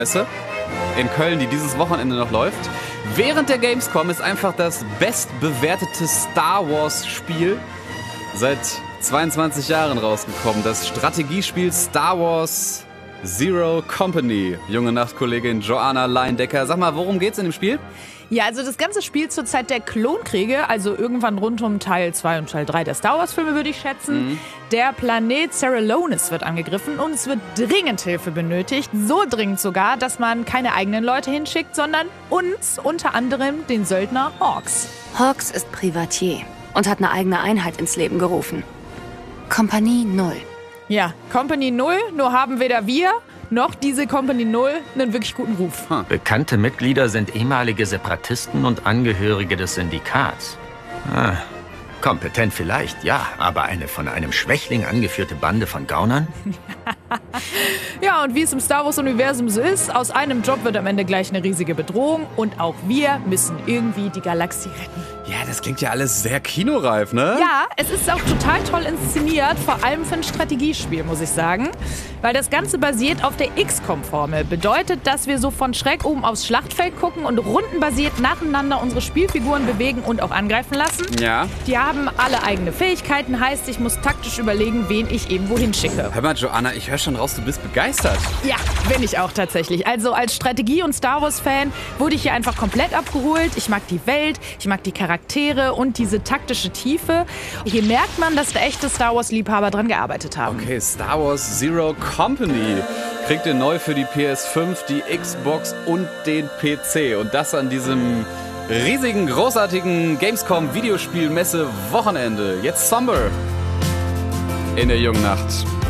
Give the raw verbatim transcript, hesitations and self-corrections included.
in Köln, die dieses Wochenende noch läuft. Während der Gamescom ist einfach das bestbewertete Star Wars Spiel seit zweiundzwanzig Jahren rausgekommen. Das Strategiespiel Star Wars Zero Company. Junge Nachtkollegin Joanna Leindecker. Sag mal, worum geht's in dem Spiel? Ja, also das Ganze spielt zur Zeit der Klonkriege, also irgendwann rund um Teil zwei und Teil drei der Star Wars-Filme, würde ich schätzen. Mhm. Der Planet Seralonis wird angegriffen und es wird dringend Hilfe benötigt. So dringend sogar, dass man keine eigenen Leute hinschickt, sondern uns, unter anderem den Söldner Hawks. Hawks ist Privatier und hat eine eigene Einheit ins Leben gerufen. Kompanie Null. Ja, Company Null, nur haben weder wir noch diese Company Null einen wirklich guten Ruf. Hm. Bekannte Mitglieder sind ehemalige Separatisten und Angehörige des Syndikats. Ah, kompetent vielleicht, ja, aber eine von einem Schwächling angeführte Bande von Gaunern? Ja, und wie es im Star Wars-Universum so ist, aus einem Job wird am Ende gleich eine riesige Bedrohung und auch wir müssen irgendwie die Galaxie retten. Ja, das klingt ja alles sehr kinoreif, ne? Ja, es ist auch total toll inszeniert, vor allem für ein Strategiespiel, muss ich sagen. Weil das Ganze basiert auf der X COM-Formel. Bedeutet, dass wir so von schräg oben aufs Schlachtfeld gucken und rundenbasiert nacheinander unsere Spielfiguren bewegen und auch angreifen lassen. Ja. Die haben alle eigene Fähigkeiten, heißt, ich muss taktisch überlegen, wen ich eben wohin schicke. Hör mal, Joanna, ich höre schon raus, du bist begeistert. Ja, bin ich auch tatsächlich. Also als Strategie- und Star Wars-Fan wurde ich hier einfach komplett abgeholt. Ich mag die Welt, ich mag die Charaktere und diese taktische Tiefe. Hier merkt man, dass da echte Star Wars-Liebhaber dran gearbeitet haben. Okay, Star Wars Zero Company kriegt ihr neu für die P S fünf, die Xbox und den P C. Und das an diesem riesigen, großartigen Gamescom-Videospielmesse-Wochenende. Jetzt Somber in der jungen Nacht.